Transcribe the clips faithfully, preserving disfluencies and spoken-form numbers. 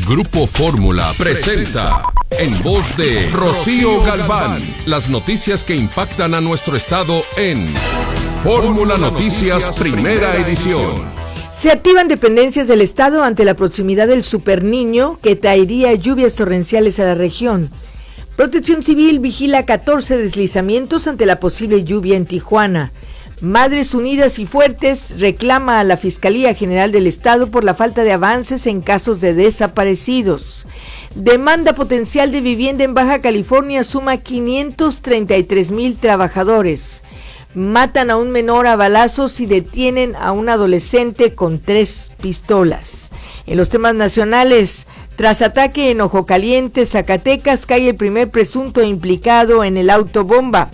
Grupo Fórmula presenta, en voz de Rocío Galván, las noticias que impactan a nuestro estado en Fórmula Noticias Primera Edición. Se activan dependencias del estado ante la proximidad del Super Niño que traería lluvias torrenciales a la región. Protección Civil vigila catorce deslizamientos ante la posible lluvia en Tijuana. Madres Unidas y Fuertes reclama a la Fiscalía General del Estado por la falta de avances en casos de desaparecidos. Demanda potencial de vivienda en Baja California suma quinientos treinta y tres mil trabajadores. Matan a un menor a balazos y detienen a un adolescente con tres pistolas. En los temas nacionales, tras ataque en Ojo Caliente, Zacatecas, cae el primer presunto implicado en el autobomba.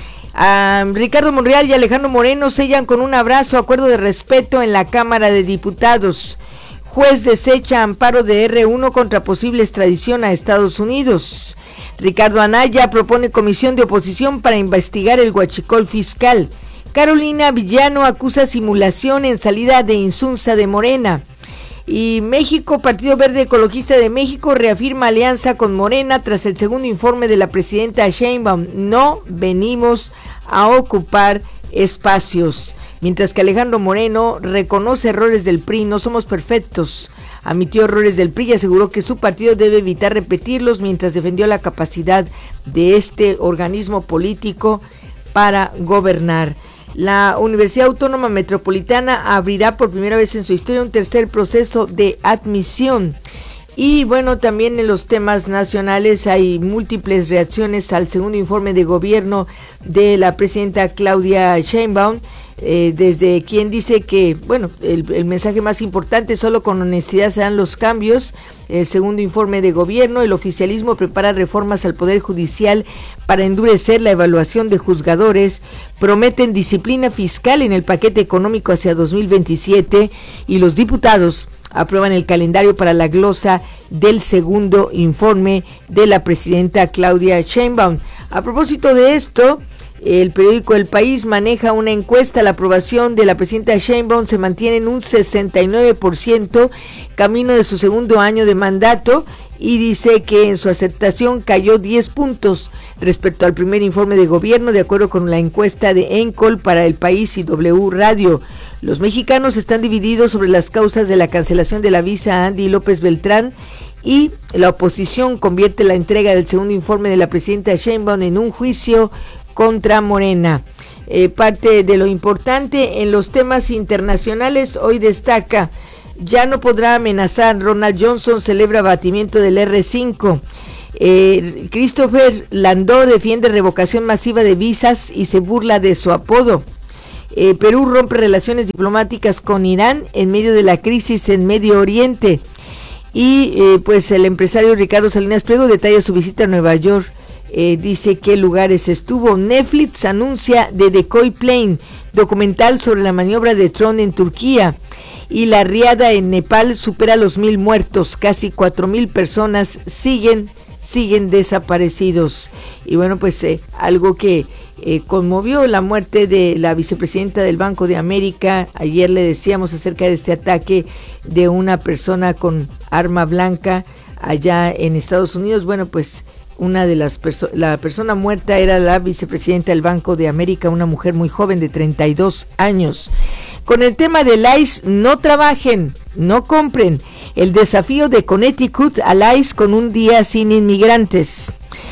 A Ricardo Monreal y Alejandro Moreno sellan con un abrazo acuerdo de respeto en la Cámara de Diputados. Juez desecha amparo de erre uno contra posible extradición a Estados Unidos. Ricardo Anaya propone comisión de oposición para investigar el huachicol fiscal. Carolina Villano acusa simulación en salida de Insunza de Morena. Y México, Partido Verde Ecologista de México, reafirma alianza con Morena tras el segundo informe de la presidenta Sheinbaum. No venimos a ocupar espacios. Mientras que Alejandro Moreno reconoce errores del P R I, no somos perfectos. Admitió errores del P R I y aseguró que su partido debe evitar repetirlos, mientras defendió la capacidad de este organismo político para gobernar. La Universidad Autónoma Metropolitana abrirá por primera vez en su historia un tercer proceso de admisión. Y bueno, también en los temas nacionales hay múltiples reacciones al segundo informe de gobierno de la presidenta Claudia Sheinbaum, eh, desde quien dice que, bueno, el, el mensaje más importante, solo con honestidad se dan los cambios. El segundo informe de gobierno, el oficialismo prepara reformas al Poder Judicial para endurecer la evaluación de juzgadores, prometen disciplina fiscal en el paquete económico hacia dos mil veintisiete y los diputados aprueban el calendario para la glosa del segundo informe de la presidenta Claudia Sheinbaum. A propósito de esto, el periódico El País maneja una encuesta. La aprobación de la presidenta Sheinbaum se mantiene en un sesenta y nueve por ciento, camino de su segundo año de mandato, y dice que en su aceptación cayó diez puntos respecto al primer informe de gobierno, de acuerdo con la encuesta de Encol para El País y W Radio. Los mexicanos están divididos sobre las causas de la cancelación de la visa a Andy López Beltrán, y la oposición convierte la entrega del segundo informe de la presidenta Sheinbaum en un juicio contra Morena. Eh, parte de lo importante en los temas internacionales hoy destaca: ya no podrá amenazar, Ronald Johnson celebra abatimiento del erre cinco. Eh, Christopher Landó defiende revocación masiva de visas y se burla de su apodo. Eh, Perú rompe relaciones diplomáticas con Irán en medio de la crisis en Medio Oriente. Y eh, pues el empresario Ricardo Salinas Pliego detalla su visita a Nueva York. Eh, dice qué lugares estuvo. Netflix anuncia The Decoy Plane, documental sobre la maniobra de Trump en Turquía. Y la riada en Nepal supera los mil muertos, casi cuatro mil personas siguen siguen desaparecidos. Y bueno, pues eh, algo que eh, conmovió la muerte de la vicepresidenta del Banco de América. Ayer le decíamos acerca de este ataque de una persona con arma blanca allá en Estados Unidos. Bueno, pues una de las perso- la persona muerta era la vicepresidenta del Banco de América, una mujer muy joven de treinta y dos años. Con el tema del I C E, no trabajen, no compren. El desafío de Connecticut al I C E con un día sin inmigrantes.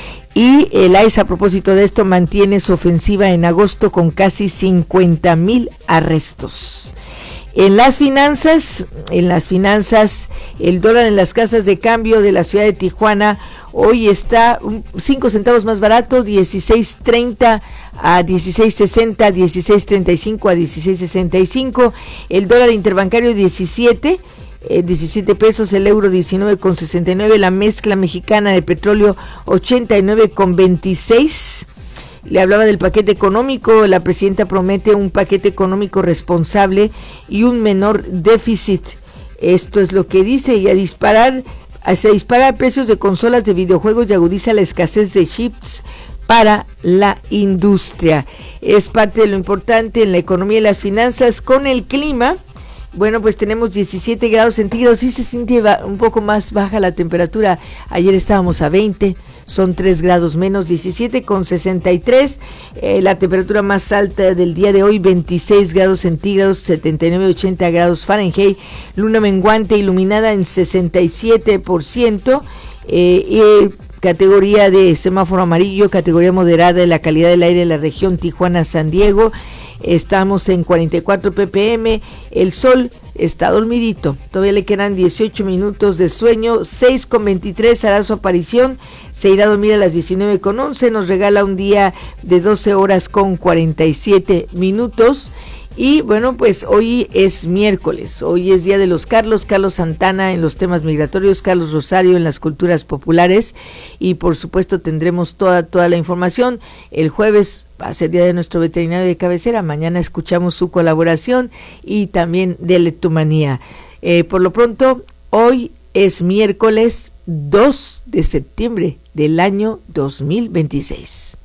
Y el I C E, a propósito de esto, mantiene su ofensiva en agosto con casi cincuenta mil arrestos. En las finanzas, en las finanzas, el dólar en las casas de cambio de la ciudad de Tijuana hoy está cinco centavos más barato, dieciséis treinta a dieciséis sesenta, dieciséis treinta y cinco a dieciséis sesenta y cinco. El dólar interbancario diecisiete, eh, diecisiete pesos, el euro diecinueve con sesenta y nueve, la mezcla mexicana de petróleo ochenta y nueve con veintiséis. Le hablaba del paquete económico. La presidenta promete un paquete económico responsable y un menor déficit. Esto es lo que dice. Y a disparar, se dispara precios de consolas de videojuegos y agudiza la escasez de chips para la industria. Es parte de lo importante en la economía y las finanzas. Con el clima, Bueno, pues tenemos diecisiete grados centígrados, sí se siente un poco más baja la temperatura. Ayer estábamos a veinte, son tres grados menos, diecisiete con sesenta y tres. Eh, la temperatura más alta del día de hoy, veintiséis grados centígrados, setenta y nueve, ochenta grados Fahrenheit. Luna menguante iluminada en sesenta y siete por ciento. Eh, y categoría de semáforo amarillo, categoría moderada de la calidad del aire en la región Tijuana-San Diego. Estamos en cuarenta y cuatro ppm, el sol está dormidito, todavía le quedan dieciocho minutos de sueño, seis con veintitrés hará su aparición, se irá a dormir a las diecinueve con once, nos regala un día de doce horas con cuarenta y siete minutos. Y bueno, pues hoy es miércoles, hoy es Día de los Carlos, Carlos Santana en los temas migratorios, Carlos Rosario en las culturas populares, y por supuesto tendremos toda, toda la información. El jueves va a ser Día de nuestro veterinario de cabecera, mañana escuchamos su colaboración y también de Leptomanía. Eh, por lo pronto, hoy es miércoles dos de septiembre del año dos mil veintiséis.